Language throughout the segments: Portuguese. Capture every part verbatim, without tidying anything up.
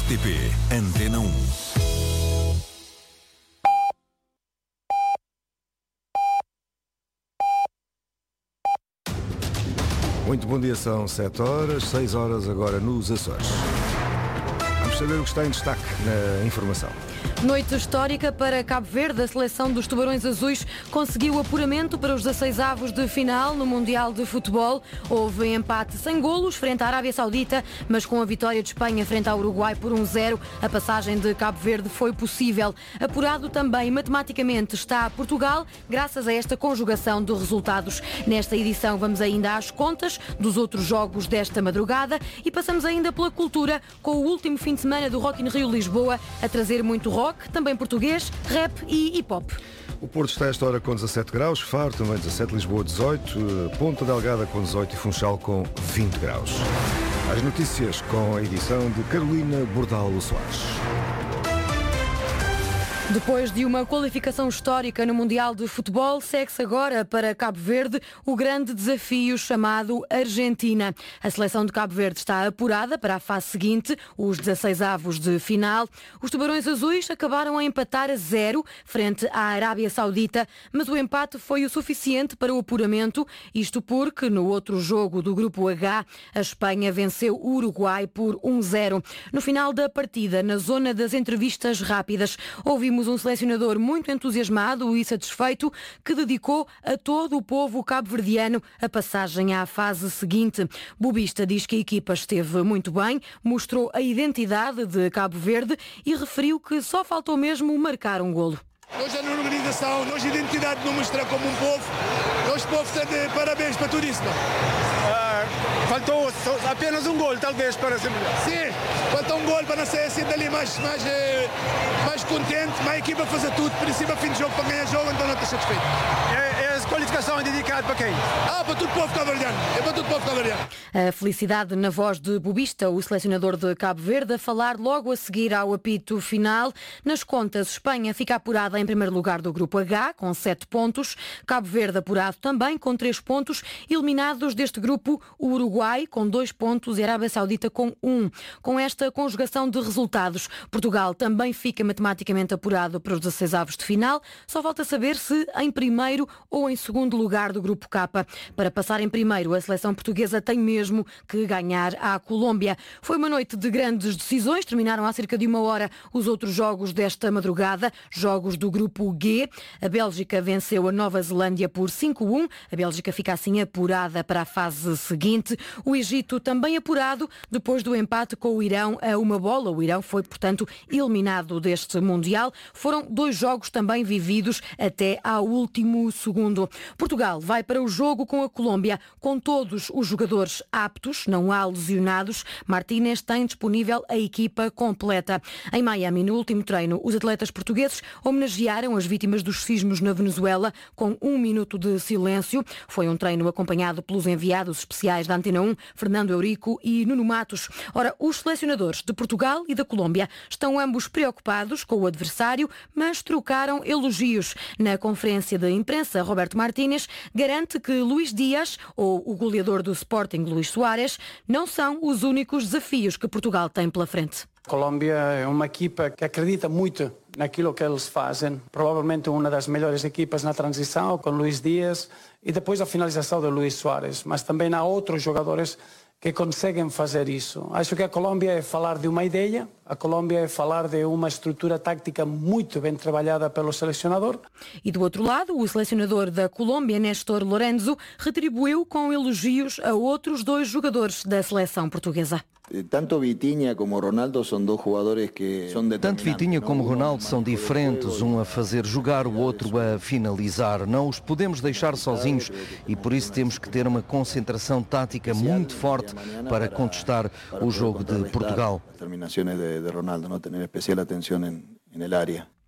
T P Antena um. Muito bom dia, são sete horas, seis horas agora nos Açores. Vamos saber o que está em destaque na informação. Noite histórica para Cabo Verde. A seleção dos Tubarões Azuis conseguiu apuramento para os dezasseis avos de final no Mundial de Futebol. Houve empate sem golos frente à Arábia Saudita, mas com a vitória de Espanha frente ao Uruguai por um zero, a passagem de Cabo Verde foi possível. Apurado também matematicamente está Portugal, graças a esta conjugação de resultados. Nesta edição vamos ainda às contas dos outros jogos desta madrugada e passamos ainda pela cultura, com o último fim de semana do Rock in Rio Lisboa a trazer muito rock, também português, rap e hip-hop. O Porto está a esta hora com dezassete graus, Faro também dezassete, Lisboa dezoito, Ponta Delgada com dezoito e Funchal com vinte graus. As notícias com a edição de Carolina Bordalo Soares. Depois de uma qualificação histórica no Mundial de Futebol, segue-se agora para Cabo Verde o grande desafio chamado Argentina. A seleção de Cabo Verde está apurada para a fase seguinte, os dezasseis avos de final. Os Tubarões Azuis acabaram a empatar a zero frente à Arábia Saudita, mas o empate foi o suficiente para o apuramento, isto porque no outro jogo do Grupo H, a Espanha venceu o Uruguai por um zero. No final da partida, na zona das entrevistas rápidas, ouvimos um selecionador muito entusiasmado e satisfeito que dedicou a todo o povo cabo-verdiano a passagem à fase seguinte. Bobista diz que a equipa esteve muito bem, mostrou a identidade de Cabo Verde e referiu que só faltou mesmo marcar um golo. Nós, na organização, nós, a identidade não mostra como um povo. Nós, povo, está de parabéns para tudo isso. Ah, faltou apenas um gol, talvez, para ser melhor. Sim, faltou um gol para não ser assim dali mais, mais, mais contente, mas a equipa fazer tudo, por cima, fim de jogo, para ganhar jogo, então não está satisfeito. É, é a qualificação é dedicada para quem? Ah, para todo o povo cabo-verdiano. É para todo o povo cabo-verdiano. A felicidade na voz de Bobista, o selecionador de Cabo Verde, a falar logo a seguir ao apito final. Nas contas, Espanha fica apurada em primeiro lugar do Grupo H, com sete pontos. Cabo Verde apurado também, com três pontos. Eliminados deste grupo, o Uruguai, com dois pontos, e a Arábia Saudita, com um. Com esta conjugação de resultados, Portugal também fica matematicamente apurado para os dezasseis avos de final. Só falta saber se em primeiro ou em segundo lugar do Grupo K. Para passar em primeiro, a seleção portuguesa tem mesmo que ganhar à Colômbia. Foi uma noite de grandes decisões. Terminaram há cerca de uma hora os outros jogos desta madrugada, jogos do Grupo G. A Bélgica venceu a Nova Zelândia por cinco a um. A Bélgica fica assim apurada para a fase seguinte. O Egito também apurado depois do empate com o Irão a uma bola. O Irão foi, portanto, eliminado deste Mundial. Foram dois jogos também vividos até ao último segundo. Portugal vai para o jogo com a Colômbia com todos os jogadores aptos, não há lesionados. Martínez tem disponível a equipa completa. Em Miami, no último treino, os atletas portugueses homenagearam as vítimas dos sismos na Venezuela com um minuto de silêncio. Foi um treino acompanhado pelos enviados especiais da Antena um, Fernando Eurico e Nuno Matos. Ora, os selecionadores de Portugal e da Colômbia estão ambos preocupados com o adversário, mas trocaram elogios. Na conferência de imprensa, Roberto Martínez garante que Luís Dias, ou o goleador do Sporting, Luís Soares, não são os únicos desafios que Portugal tem pela frente. A Colômbia é uma equipa que acredita muito naquilo que eles fazem. Provavelmente uma das melhores equipas na transição, com Luís Dias, e depois a finalização de Luís Soares. Mas também há outros jogadores que conseguem fazer isso. Acho que a Colômbia é falar de uma ideia, a Colômbia é falar de uma estrutura tática muito bem trabalhada pelo selecionador. E do outro lado, o selecionador da Colômbia, Néstor Lorenzo, retribuiu com elogios a outros dois jogadores da seleção portuguesa. Tanto Vitinha como Ronaldo são dois jogadores que são determinantes. Tanto Vitinha como Ronaldo são diferentes, um a fazer jogar, o outro a finalizar. Não os podemos deixar sozinhos e por isso temos que ter uma concentração tática muito forte para contestar o jogo de Portugal. As terminações de Ronaldo, não ter especial atenção na área.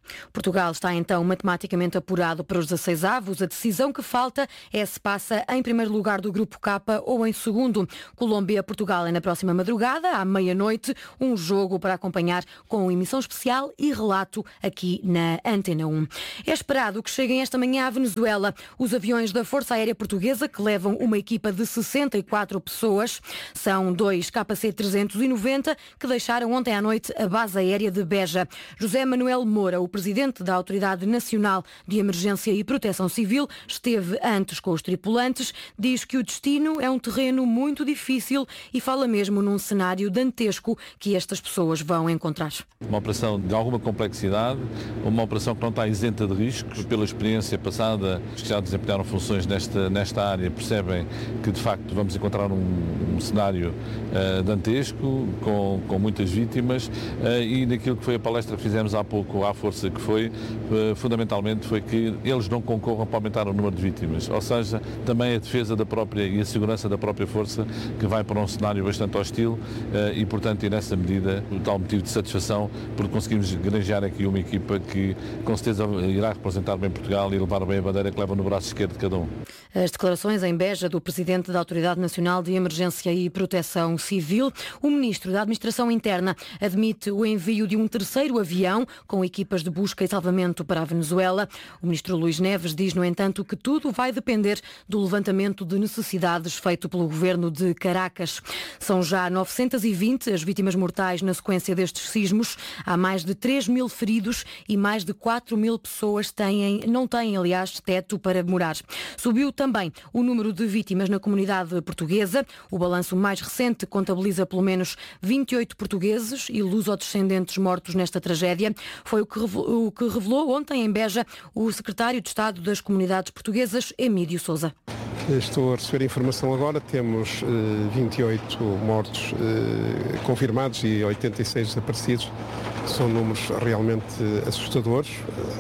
Portugal está então matematicamente apurado para os dezasseis avos. A decisão que falta é se passa em primeiro lugar do Grupo K ou em segundo. Colômbia-Portugal é na próxima madrugada, à meia-noite, um jogo para acompanhar com emissão especial e relato aqui na Antena um. É esperado que cheguem esta manhã à Venezuela os aviões da Força Aérea Portuguesa, que levam uma equipa de sessenta e quatro pessoas. São dois K C trezentos e noventa que deixaram ontem à noite a base aérea de Beja. José Manuel Moura, o presidente da Autoridade Nacional de Emergência e Proteção Civil, esteve antes com os tripulantes, diz que o destino é um terreno muito difícil e fala mesmo num cenário dantesco que estas pessoas vão encontrar. Uma operação de alguma complexidade, uma operação que não está isenta de riscos. Pela experiência passada, os que já desempenharam funções nesta, nesta área percebem que de facto vamos encontrar um, um cenário uh, dantesco, com, com muitas vítimas uh, e naquilo que foi a palestra que fizemos há pouco à Força, que foi, fundamentalmente, foi que eles não concorram para aumentar o número de vítimas. Ou seja, também a defesa da própria e a segurança da própria Força, que vai para um cenário bastante hostil e, portanto, e nessa medida, o tal motivo de satisfação, porque conseguimos granjear aqui uma equipa que, com certeza, irá representar bem Portugal e levar bem a bandeira que leva no braço esquerdo de cada um. As declarações em Beja do Presidente da Autoridade Nacional de Emergência e Proteção Civil. O Ministro da Administração Interna admite o envio de um terceiro avião com equipas de busca e salvamento para a Venezuela. O Ministro Luís Neves diz, no entanto, que tudo vai depender do levantamento de necessidades feito pelo Governo de Caracas. São já novecentas e vinte as vítimas mortais na sequência destes sismos. Há mais de três mil feridos e mais de quatro mil pessoas têm, não têm, aliás, teto para morar. Subiu também o número de vítimas na comunidade portuguesa. O balanço mais recente contabiliza pelo menos vinte e oito portugueses e lusodescendentes mortos nesta tragédia. Foi o que revelou, o que revelou ontem em Beja o secretário de Estado das Comunidades Portuguesas, Emílio Sousa. Estou a receber a informação agora, temos uh, vinte e oito mortos uh, confirmados e oitenta e seis desaparecidos. São números realmente uh, assustadores.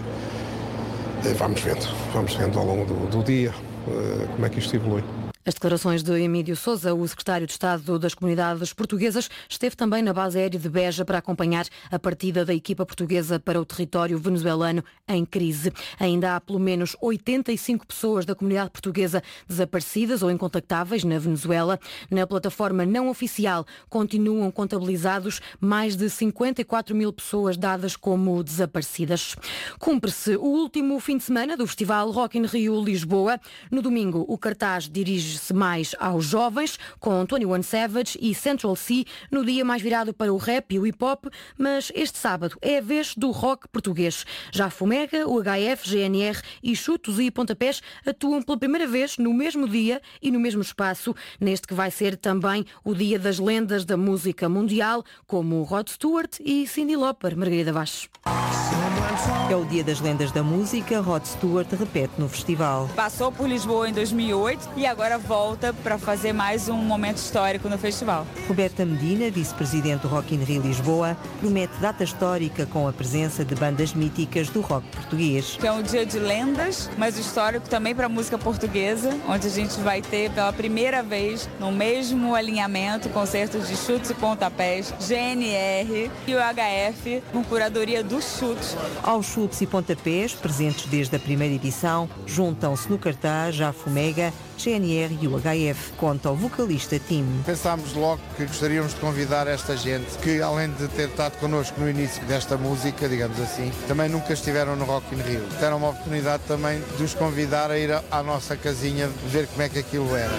Uh, vamos vendo, vamos vendo ao longo do, do dia uh, como é que isto evolui. As declarações de Emílio Sousa, o secretário de Estado das Comunidades Portuguesas, esteve também na base aérea de Beja para acompanhar a partida da equipa portuguesa para o território venezuelano em crise. Ainda há pelo menos oitenta e cinco pessoas da comunidade portuguesa desaparecidas ou incontactáveis na Venezuela. Na plataforma não oficial continuam contabilizados mais de cinquenta e quatro mil pessoas dadas como desaparecidas. Cumpre-se o último fim de semana do Festival Rock in Rio Lisboa. No domingo, o cartaz dirige mais aos jovens, com vinte e um Savage e Central C no dia mais virado para o rap e o hip-hop, mas este sábado é a vez do rock português. Já Fomega, o H F, G N R e Chutos e Pontapés atuam pela primeira vez no mesmo dia e no mesmo espaço, neste que vai ser também o dia das lendas da música mundial, como Rod Stewart e Cyndi Lauper. Margarida Vaz. É o dia das lendas da música. Rod Stewart repete no festival. Passou por Lisboa em dois mil e oito e agora volta para fazer mais um momento histórico no festival. Roberta Medina, vice-presidente do Rock in Rio Lisboa, promete data histórica com a presença de bandas míticas do rock português. É um dia de lendas, mas histórico também para a música portuguesa, onde a gente vai ter pela primeira vez no mesmo alinhamento concertos de Chutes e Pontapés, G N R e o H F, com curadoria dos Chutes. Aos Chutes e Pontapés, presentes desde a primeira edição, juntam-se no cartaz Já Fomega, G N R e o H F, conta o vocalista Tim. Pensámos logo que gostaríamos de convidar esta gente que, além de ter estado connosco no início desta música, digamos assim, também nunca estiveram no Rock in Rio. Deram uma oportunidade também de os convidar a ir à nossa casinha, ver como é que aquilo era.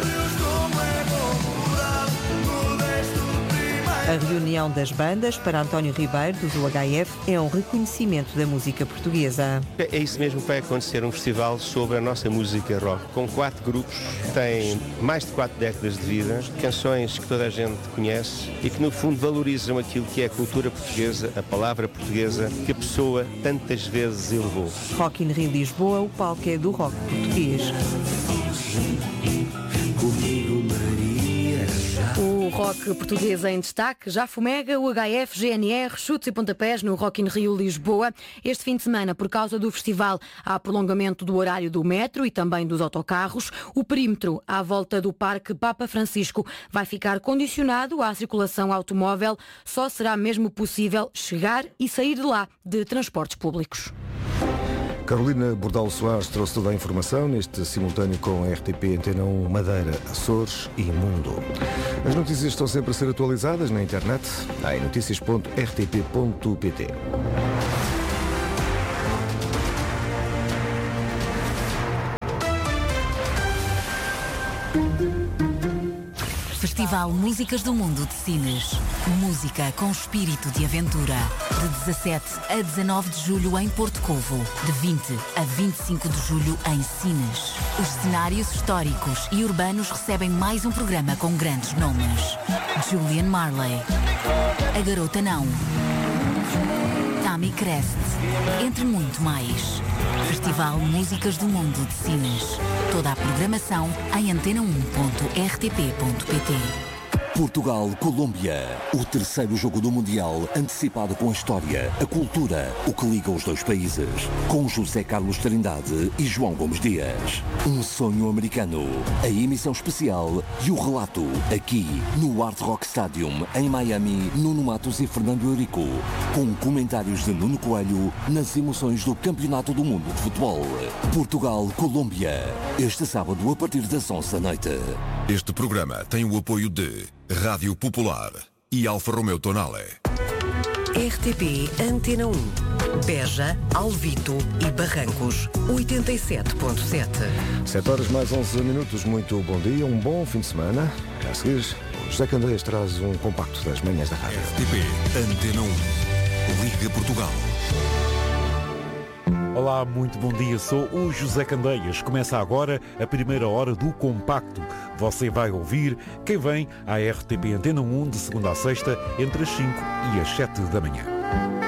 A reunião das bandas para António Ribeiro, do H F, é um reconhecimento da música portuguesa. É isso mesmo que vai acontecer, um festival sobre a nossa música rock, com quatro grupos que têm mais de quatro décadas de vida, canções que toda a gente conhece e que no fundo valorizam aquilo que é a cultura portuguesa, a palavra portuguesa, que a pessoa tantas vezes elevou. Rock in Rio Lisboa, o palco é do rock português. O rock portuguesa em destaque. Já Fumega, U H F, G N R, chutes e pontapés no Rock in Rio Lisboa. Este fim de semana, por causa do festival, há prolongamento do horário do metro e também dos autocarros. O perímetro à volta do Parque Papa Francisco vai ficar condicionado à circulação automóvel. Só será mesmo possível chegar e sair de lá de transportes públicos. Carolina Bordalo Soares trouxe toda a informação neste simultâneo com a R T P Antena um, Madeira, Açores e Mundo. As notícias estão sempre a ser atualizadas na internet em notícias ponto r t p ponto p t. Festival Músicas do Mundo de Sines. Música com espírito de aventura. De dezassete a dezanove de julho em Porto Covo. De vinte a vinte e cinco de julho em Sines. Os cenários históricos e urbanos recebem mais um programa com grandes nomes. Julian Marley. A Garota Não. Tammy Crest. Entre muito mais. Festival Músicas do Mundo de Sines. Toda a programação em antena um ponto r t p ponto p t. Portugal-Colômbia, o terceiro jogo do Mundial, antecipado com a história, a cultura, o que liga os dois países, com José Carlos Trindade e João Gomes Dias. Um sonho americano, a emissão especial e o relato, aqui no Hard Rock Stadium, em Miami, Nuno Matos e Fernando Eurico, com comentários de Nuno Coelho nas emoções do Campeonato do Mundo de Futebol. Portugal-Colômbia, este sábado a partir das onze da noite. Este programa tem o apoio de Rádio Popular e Alfa Romeo Tonale. R T P Antena um. Beja, Alvito e Barrancos, oitenta e sete ponto sete. sete horas mais onze minutos. Muito bom dia, um bom fim de semana. A seguir, o José Candeias traz um compacto das manhãs da rádio. R T P Antena um. Liga Portugal. Olá, muito bom dia. Sou o José Candeias. Começa agora a primeira hora do Compacto. Você vai ouvir quem vem à R T P Antena um de segunda a sexta entre as cinco e as sete da manhã.